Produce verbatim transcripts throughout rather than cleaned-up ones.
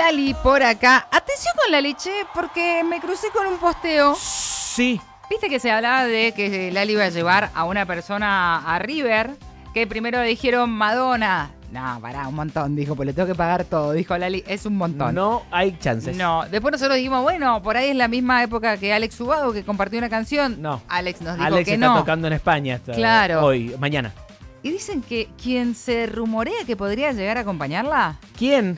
Lali por acá. Atención con Lali, che, porque me crucé con un posteo. Sí. Viste que se hablaba de que Lali iba a llevar a una persona a River, que primero le dijeron Madonna. No, pará, un montón, dijo, pues le tengo que pagar todo, dijo Lali, es un montón. No hay chances. No, después nosotros dijimos, bueno, por ahí es la misma época que Alex Ubago, que compartió una canción. No. Alex nos dijo Alex que está no. tocando en España hasta Claro. hoy, mañana. Y dicen que quien se rumorea que podría llegar a acompañarla... ¿Quién?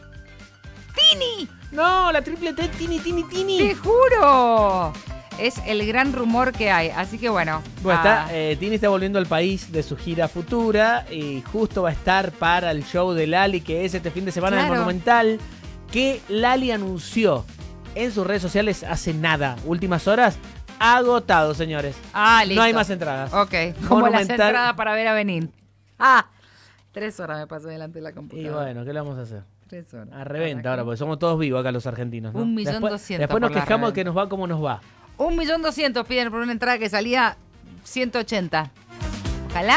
¡Tini! No, la triple T, Tini, Tini, Tini. ¡Te juro! Es el gran rumor que hay, así que bueno. Bueno, ah, está, eh, Tini está volviendo al país de su gira futura y justo va a estar para el show de Lali, que es este fin de semana en Claro. el Monumental, que Lali anunció en sus redes sociales hace nada, últimas horas, agotado, señores. ah, listo. No hay más entradas. Ok, como las Monumental. entradas para ver a Benín. Ah, tres horas me pasé delante de la Y computadora. bueno, ¿qué le vamos a hacer? Tres horas. A reventa Para ahora, que- porque somos todos vivos acá los argentinos, ¿no? Un millón Después- doscientos Después nos por la quejamos reventa. que nos va como nos va. Un millón doscientos piden por una entrada que salía ciento ochenta. Ojalá.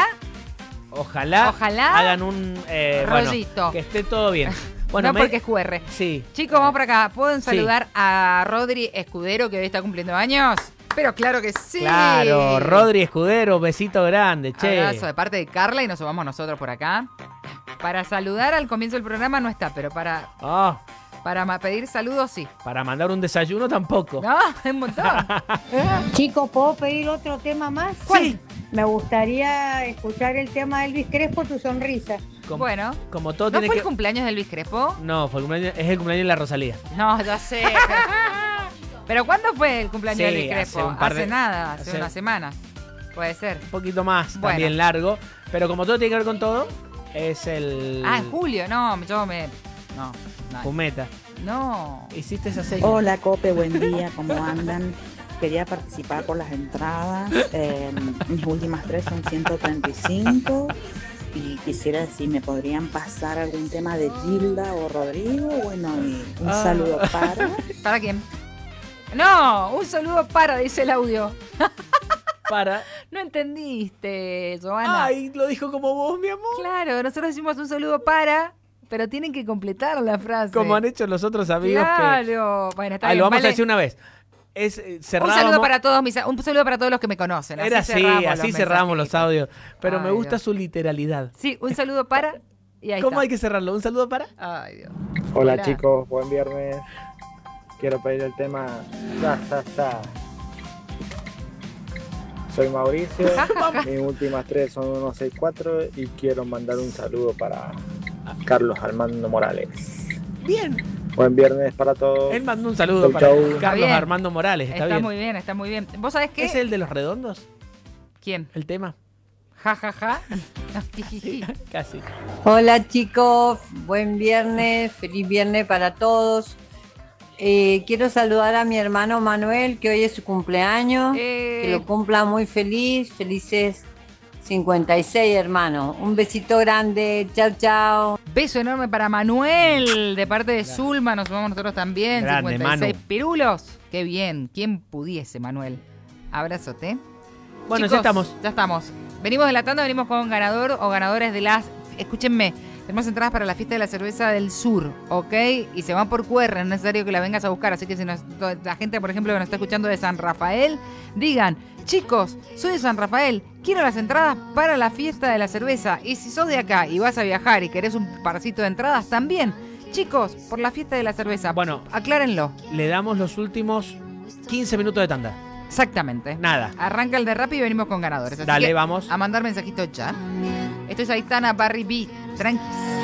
Ojalá, Ojalá. hagan un eh, bueno, Rollito. que esté todo bien. Bueno, no me- porque es Q R. Sí. Chicos, vamos por acá. ¿Pueden Sí. saludar a Rodri Escudero, que hoy está cumpliendo años? Pero claro que sí. Claro, Rodri Escudero, besito grande, che. Abrazo de parte de Carla y nos sumamos nosotros por acá. Para saludar al comienzo del programa no está, pero para, Ah, para ma- pedir saludos sí. para mandar un desayuno tampoco. No, es un montón. Chicos, ¿puedo pedir otro tema más? Sí. Me gustaría escuchar el tema de Elvis Crespo, Tu Sonrisa. Como, Bueno, como todo ¿no tiene fue que... el cumpleaños de Luis Crespo? No, fue el cumpleaños, es el cumpleaños de la Rosalía. No, ya sé. Pero, ¿pero cuándo fue el cumpleaños de Sí, Luis Crespo? hace un par Hace de- nada, hace, hace- una semana. Puede ser. Un poquito más, Bueno. también largo. Pero como todo tiene que ver con todo, es el... Ah, en julio, no, yo me... No, no. Fumeta. No. Hiciste esa seña. Hola Cope, buen día, ¿cómo andan? Quería participar por las entradas, eh, mis últimas tres son ciento treinta y cinco y quisiera si me podrían pasar algún tema de Gilda o Rodrigo, bueno, y un Ah. saludo para... ¿Para quién? No, un saludo para, dice el audio. Para... No entendiste, Joana. Ay, lo dijo como vos, mi amor. Claro, nosotros decimos un saludo para, pero tienen que completar la frase. Como han hecho los otros amigos que... Claro. Bueno, está Ah, bien. lo vamos vale. a decir una vez. Es, eh, Un cerrábamos... saludo para todos mis, un saludo para todos los que me conocen. Era así, cerramos así los cerramos los mensajitos. audios. Pero me Ay, gusta Dios. su literalidad. Sí, un saludo para y ahí ¿Cómo está. hay que cerrarlo? ¿Un saludo para? Ay, Dios. Hola, Hola. chicos, buen viernes. Quiero pedir el tema Sa, sa, sa. Soy Mauricio, mis últimas tres son ciento sesenta y cuatro y quiero mandar un saludo para Carlos Armando Morales. Bien. Buen viernes para todos. Él mandó un saludo Chau, para chau. Carlos Está bien. Armando Morales. Está, Está, bien. muy bien, está muy bien. ¿Vos sabés qué? ¿Es el de los redondos? ¿Quién? El tema. Ja, ja, ja. Casi. Hola chicos, buen viernes, feliz viernes para todos. Eh, quiero saludar a mi hermano Manuel, que hoy es su cumpleaños, Eh, que lo cumpla muy feliz, felices cincuenta y seis hermanos. Un besito grande, chao chao. Beso enorme para Manuel, de parte de Zulma, nos sumamos nosotros también. Grande, cincuenta y seis Manu. pirulos. Qué bien, ¿quién pudiese, Manuel? Abrazote. Bueno, Chicos, ya estamos. Ya estamos. Venimos de la tanda, venimos con ganador o ganadores de las... Escúchenme, tenemos entradas para la fiesta de la cerveza del sur, ¿ok? Y se van por Q R, no es necesario que la vengas a buscar. Así que si nos- la gente, por ejemplo, que nos está escuchando de San Rafael, digan, chicos, soy de San Rafael, quiero las entradas para la fiesta de la cerveza. Y si sos de acá y vas a viajar y querés un parcito de entradas, también, chicos, por la fiesta de la cerveza. Bueno. Aclárenlo. Le damos los últimos quince minutos de tanda. Exactamente. Nada. Arranca el de Rappi y venimos con ganadores. Así Dale, que vamos. a mandar mensajitos ya. Esto es Aitana Barry B. Tranquis.